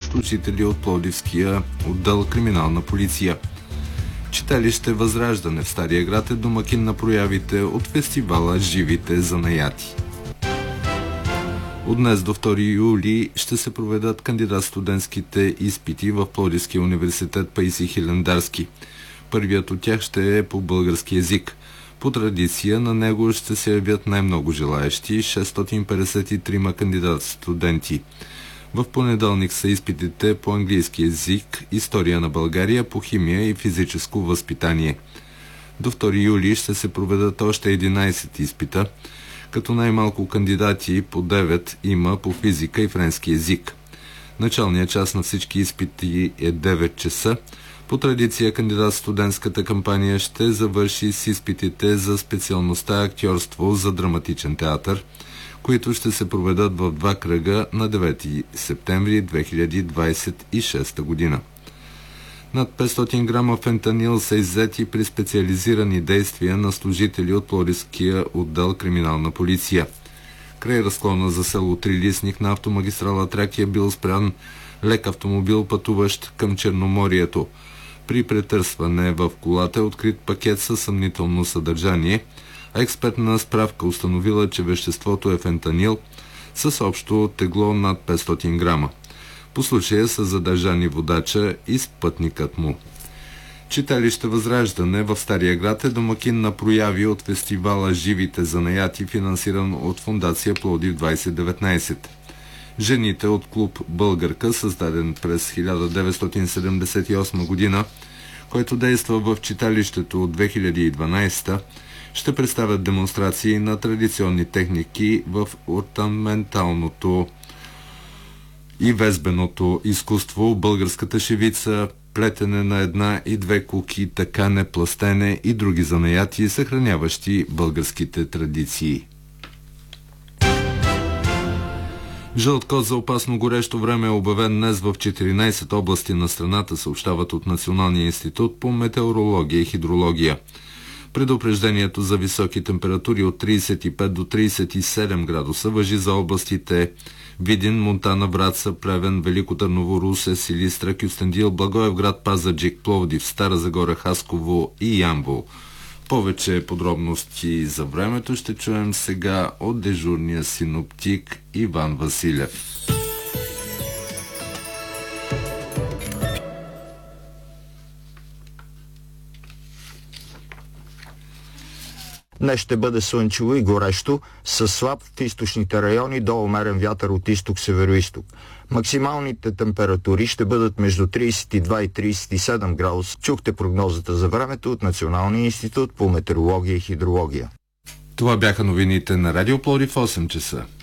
служители от Пловдивския отдел криминална полиция. Читалище Възраждане в Стария град е домакин на проявите от фестивала Живите занаяти. От днес до 2 юли ще се проведат кандидат-студентските изпити в Пловдивския университет Паисий Хилендарски. Първият от тях ще е по български език. По традиция на него ще се явят най-много желаещи – 653 кандидат-студенти. В понеделник са изпитите по английски език, история на България, по химия и физическо възпитание. До 2 юли ще се проведат още 11 изпита, като най-малко кандидати по 9 има по физика и френски език. Началният час на всички изпити е 9 часа. По традиция кандидат-студентската кампания ще завърши с изпитите за специалността актьорство за драматичен театър, които ще се проведат в 2 кръга на 9 септември 2026 година. Над 500 грама фентанил са иззети при специализирани действия на служители от Пловдивския отдел криминална полиция. Край разклона за село Трилистник на автомагистрала Тракия бил спрян лек автомобил, пътуващ към Черноморието. При претърсване в колата е открит пакет със съмнително съдържание, а експертна справка установила, че веществото е фентанил с общо тегло над 500 грама. По случая са задържани водача и спътникът му. Читалище Възраждане в Стария град е домакин на прояви от фестивала Живите занаяти, финансиран от фондация Пловдив 2019. Жените от клуб Българка, създаден през 1978 година, който действа в читалището от 2012, ще представят демонстрации на традиционни техники в ортаменталното и везбеното изкуство, българската шивица, плетене на 1 и 2 куки, такане, пластене и други занаяти, съхраняващи българските традиции. Жълт код за опасно горещо време е обявен днес в 14 области на страната, съобщават от Националния институт по метеорология и хидрология. Предупреждението за високи температури от 35 до 37 градуса важи за областите Видин, Монтана, Враца, Плевен, Велико Търново, Русе, Силистра, Кюстендил, Благоевград, Пазарджик, Пловдив, Стара Загора, Хасково и Ямбол. Повече подробности за времето ще чуем сега от дежурния синоптик Иван Василев. Днес ще бъде слънчево и горещо, с слаб в източните райони до умерен вятър от изток-североизток. Максималните температури ще бъдат между 32 и 37 градуса. Чухте прогнозата за времето от Националния институт по метеорология и хидрология. Това бяха новините на Радио Пловдив в 8 часа.